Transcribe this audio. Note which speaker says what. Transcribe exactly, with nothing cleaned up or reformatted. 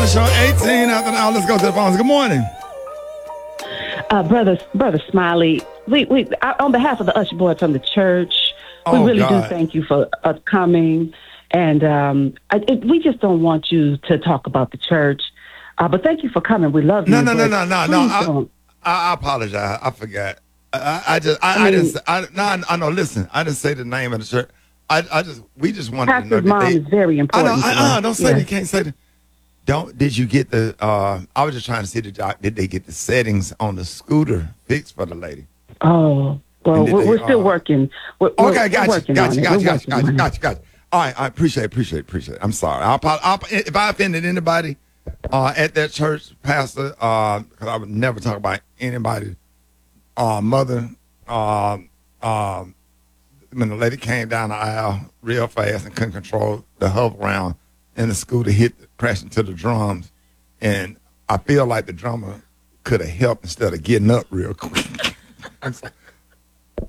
Speaker 1: Show, eighteen after the hour. Let's go to the phones. Good morning.
Speaker 2: Uh, brother, brother Smiley, we, we, I, on behalf of the Usher Boys from the church, we
Speaker 1: Oh,
Speaker 2: really
Speaker 1: God.
Speaker 2: do thank you for us coming. And um, I, it, we just don't want you to talk about the church. Uh, but thank you for coming. We love you.
Speaker 1: No, no, no,
Speaker 2: but
Speaker 1: no, no, no.
Speaker 2: please
Speaker 1: I,
Speaker 2: don't.
Speaker 1: I, I apologize. I forgot. I, I, I just, I,
Speaker 2: I
Speaker 1: I,
Speaker 2: mean-
Speaker 1: didn't. I, no, I, I know. Listen, I didn't say the name of the church. I, I just, we just wanted to know.
Speaker 2: Pastor's
Speaker 1: that
Speaker 2: mom
Speaker 1: they,
Speaker 2: is very
Speaker 1: I
Speaker 2: important.
Speaker 1: know.
Speaker 2: to
Speaker 1: I,
Speaker 2: us.
Speaker 1: uh, don't say
Speaker 2: Yeah.
Speaker 1: that. You can't say that. Don't. Did you get the? Uh, I was just trying to see the. Did they get the settings on the scooter fixed for the lady?
Speaker 2: Oh, well,
Speaker 1: And did
Speaker 2: we're,
Speaker 1: they,
Speaker 2: we're still
Speaker 1: uh,
Speaker 2: working. We're, we're-
Speaker 1: Okay,
Speaker 2: we're
Speaker 1: got you,
Speaker 2: working
Speaker 1: got
Speaker 2: on
Speaker 1: you,
Speaker 2: it.
Speaker 1: got you,
Speaker 2: We're
Speaker 1: got you,
Speaker 2: working
Speaker 1: got you,
Speaker 2: on
Speaker 1: got you, got you. All right, I appreciate, appreciate, appreciate. I'm sorry. I'll, I'll, if I offended anybody uh, at that church, pastor, because I would never talk about anybody, uh, mother. Uh, uh, when the lady came down the aisle real fast and couldn't control the hover round, and the scooter hit, crashed into the drums, and I feel like the drummer could have helped instead of getting up real quick. I'm sorry.